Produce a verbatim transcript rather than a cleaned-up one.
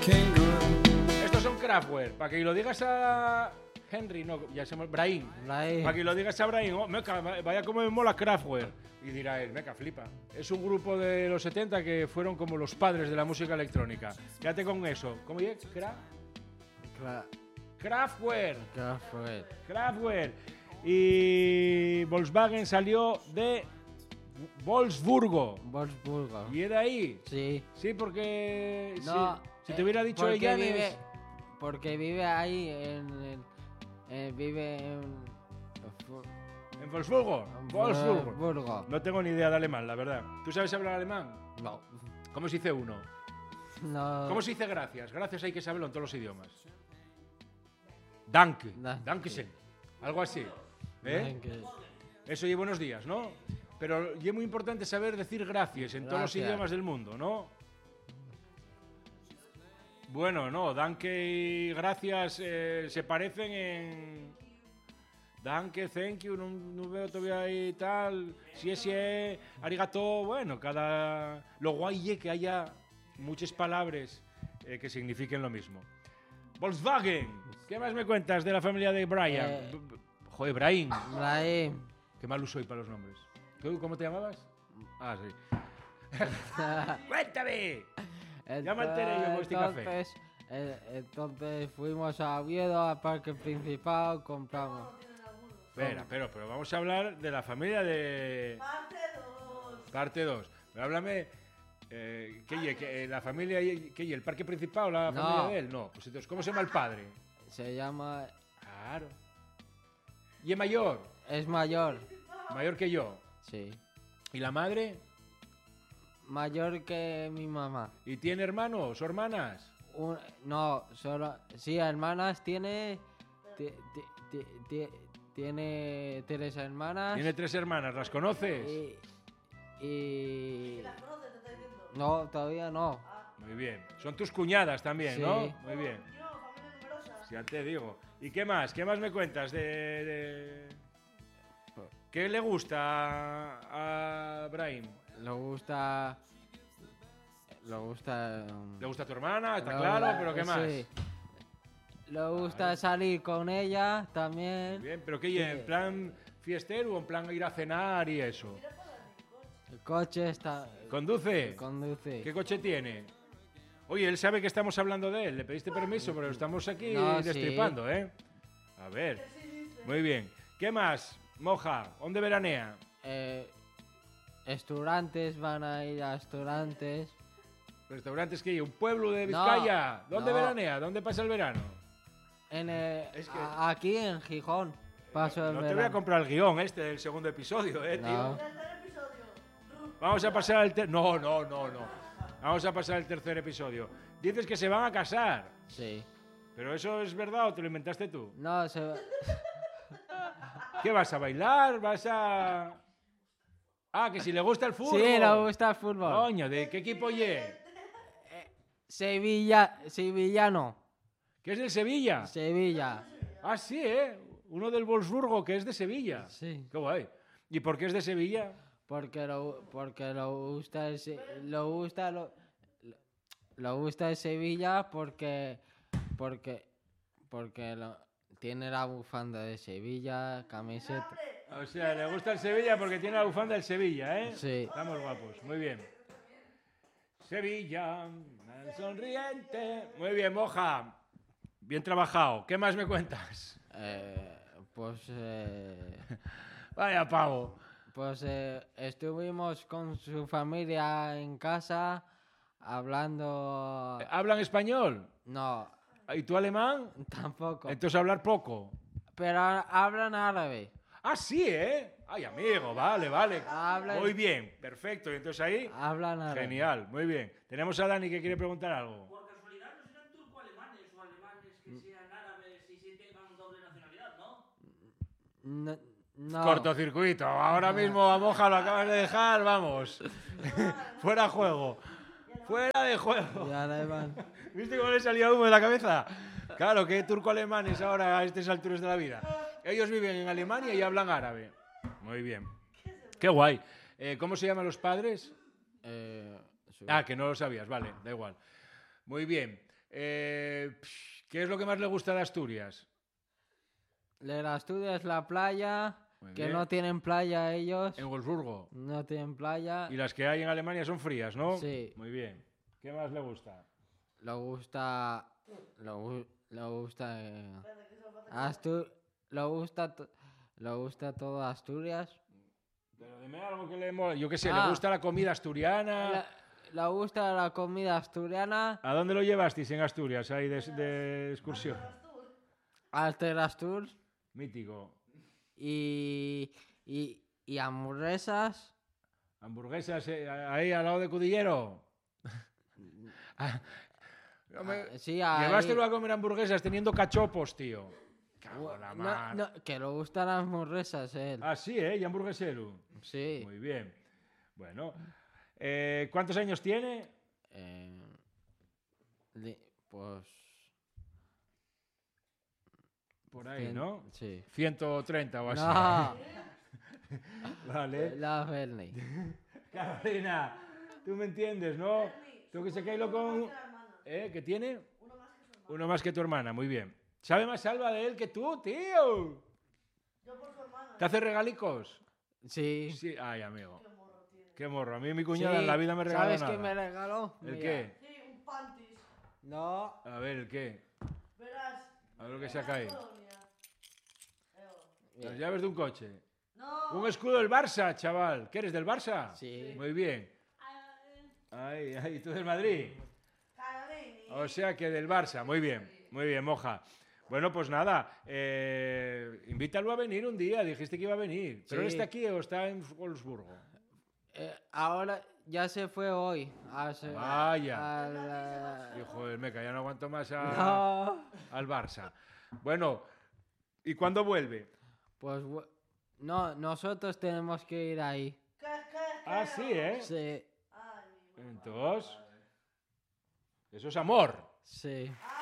Estos son Kraftwerk. Para que lo digas a Henry, no, ya se llama Brahim. Brahim. Para que lo digas a Brahim, oh, meca, vaya como me mola Kraftwerk. Y dirá él, meca, flipa. Es un grupo de los setenta que fueron como los padres de la música electrónica. Quédate con eso. ¿Cómo es? Kra Cla- Kraftwerk. Kraftwerk. Kraftwerk. Y Volkswagen salió de Wolfsburgo. Wolfsburgo. ¿Y era ahí? Sí. Sí, porque No, si, si te hubiera dicho porque Illanes... vive, porque vive ahí en, en- eh, vive en ¿En Wolfsburgo? Wolfsburgo. Wolfsburgo. No tengo ni idea de alemán, la verdad. ¿Tú sabes hablar alemán? No. ¿Cómo se dice uno? No. ¿Cómo se dice gracias? Gracias hay que saberlo en todos los idiomas. Danke. Danke. Dankeschön. Algo así. ¿Eh? Danke. Eso y buenos días, ¿no? Pero y es muy importante saber decir gracias en todos los Gracias. idiomas del mundo, ¿no? Bueno, no, danke y gracias eh, se parecen en... Danke, thank you, no, no veo todavía ahí tal... Si es, si es, arigato, bueno, cada... Lo guay es que haya muchas palabras eh, que signifiquen lo mismo. Volkswagen, ¿qué más me cuentas de la familia de Brian? Eh, B- b- Joder, Brian. Brahim. Qué malo soy para los nombres. ¿Tú cómo te llamabas? Ah, sí. ¡Cuéntame! Ya me enteré yo con este café. Entonces, eh, entonces fuimos a Oviedo, al parque principal, compramos. Espera, pero, pero vamos a hablar de la familia de... Parte dos. Parte dos. Pero háblame... Eh, ¿qué ye? ¿Que, eh, ¿La familia... ¿Qué ye? ¿El parque principal o la No. familia de él? No. Pues entonces, ¿cómo se llama el padre? Se llama. Claro. ¿Y es mayor? Es mayor. Mayor que yo. Sí. ¿Y la madre? Mayor que mi mamá. ¿Y tiene hermanos o hermanas? Un- no, solo. Sí, hermanas tiene. ti- ti- ti- ti- tiene tres hermanas. Tiene tres hermanas, ¿las conoces? Y. y- ¿Las conoces? Te estoy diciendo. No, todavía no. Muy bien. Son tus cuñadas también, Sí. ¿no? Muy bien. Yo, familia numerosa. Ya te digo. ¿Y qué más? ¿Qué más me cuentas de...? de- ¿Qué le gusta a, a Brahim? Le gusta. Le gusta. um, ¿Le gusta a tu hermana? Está le- claro, pero ¿qué más? sí. Le gusta salir con ella también. Bien, pero ¿qué hay? ¿En plan fiestero o en plan ir a cenar y eso? El coche está. ¿Conduce? Conduce. ¿Qué coche tiene? Oye, él sabe que estamos hablando de él. ¿Le pediste permiso? Pero estamos aquí No, sí. destripando, ¿eh? A ver. Muy bien. ¿Qué más? Moja, ¿dónde veranea? Eh, Restaurantes, van a ir a restaurantes. Restaurantes que hay. ¿Un pueblo de No, Vizcaya? ¿Dónde no. veranea? ¿Dónde pasa el verano? En el- Es que- a- aquí en Gijón. Paso el No te voy a verano. comprar el guión este del segundo episodio, ¿eh, tío? No. Tercer episodio. Ruth. Vamos a pasar al... ter- No, no, no, no. Vamos a pasar al tercer episodio. Dices que se van a casar. Sí. ¿Pero eso es verdad o te lo inventaste tú? No, se, ¿Qué vas a bailar? ¿Vas a...? Ah, que si le gusta el fútbol. sí, le gusta el fútbol. Coño, ¿de qué equipo ye? Sevilla, sevillano. ¿Que es del Sevilla? Sevilla. Ah, sí, ¿eh? Uno del Wolfsburgo que es de Sevilla. Sí. Qué guay. ¿Y por qué es de Sevilla? Porque lo, porque lo gusta el, Se- lo gusta lo, lo gusta el Sevilla porque porque porque lo- tiene la bufanda de Sevilla, camiseta. O sea, le gusta el Sevilla porque tiene la bufanda del Sevilla, ¿eh? Sí. Estamos guapos, muy bien. Sevilla, sonriente. Muy bien, Moja. Bien trabajado. ¿Qué más me cuentas? Eh, pues eh, Vaya pavo. pues eh, estuvimos con su familia en casa hablando. ¿Hablan español? No, ¿Y tú alemán? tampoco. Entonces hablar poco. Pero hablan árabe. Ah, sí, ¿eh? Ay, amigo, vale, vale. Hablan- Muy bien, perfecto. Y entonces ahí, Hablan árabe. genial, muy bien. Tenemos a Dani que quiere preguntar algo. Por casualidad no serán turco-alemanes o alemanes que sean árabes y sí tengan doble nacionalidad, ¿no? No, no. Cortocircuito. Ahora mismo a Moja lo acabas de dejar, vamos. Fuera juego. Fuera de juego. Y alemán. ¿Viste cómo le salía humo de la cabeza? Claro, que turco-alemanes ahora a estas alturas de la vida. Ellos viven en Alemania y hablan árabe. Muy bien. Qué guay. Eh, ¿Cómo se llaman los padres? Eh, su- Ah, que no lo sabías, vale, da igual. Muy bien. Eh, psh, ¿qué es lo que más le gusta de Asturias? De las Asturias, la playa, Muy que bien. no tienen playa ellos. En Wolfsburgo. No tienen playa. Y las que hay en Alemania son frías, ¿no? Sí. Muy bien. ¿Qué más le gusta? Le gusta. Le, gu- le gusta. eh, Espérate, que solo falta que- Astu- le gusta. to- Le gusta todo Asturias. Pero dime algo que le mola. Yo qué sé, Ah. ¿le gusta la comida asturiana? Le, le gusta la comida asturiana. ¿A dónde lo llevasteis en Asturias, ahí de, de excursión? Astur. Alter Astur. Mítico. Y. Y, y hamburguesas. Hamburguesas eh, ahí al lado de Cudillero. Ah, no me- Ah, sí, ahí- Llevástelo a comer hamburguesas teniendo cachopos, tío. Cago en la No, mar. no, que le gustan las hamburguesas, él. Ah, sí, ¿eh? Y hamburguesero. Sí. Muy bien. Bueno. Eh, ¿Cuántos años tiene? Eh, li- pues. Por ahí, cien- ¿no? Sí. ciento treinta o así. No, Vale. la Bernie. Carolina, tú me entiendes, ¿no? Tengo que sacarlo Uno con... más que la hermana. ¿Eh? ¿Qué tiene? Uno más que su hermana. Uno más que tu hermana, muy bien. ¿Sabe más Salva de él que tú, tío? Yo por su hermana. ¿Te hace regalicos? Sí. Sí. Ay, amigo. Qué morro tiene. Qué morro. A mí mi cuñada Sí, en la vida me regaló ¿Sabes nada. qué me regaló? ¿El Mira. qué? Sí, un panties. No. A ver, ¿el qué? Verás. A ver lo que una saca ahí. colonia. Eo. Las llaves de un coche. No. Un escudo del Barça, chaval. ¿Qué eres del Barça? Sí. Muy bien. Ay, ay, tú del Madrid. Carolini. O sea que del Barça. Muy bien, muy bien, moja. Bueno, pues nada, eh, invítalo a venir un día. Dijiste que iba a venir. ¿Pero Sí. él está aquí o está en Wolfsburgo? Eh, ahora ya se fue hoy. a se- Vaya. a la- Hijo del meca, ya no aguanto más a- No. al Barça. Bueno, ¿y cuándo vuelve? Pues bu- no, nosotros tenemos que ir ahí. ¿Qué, qué, qué? Ah, sí, ¿eh? Sí, Ay, mi mamá. Entonces, eso es amor. sí. Ah,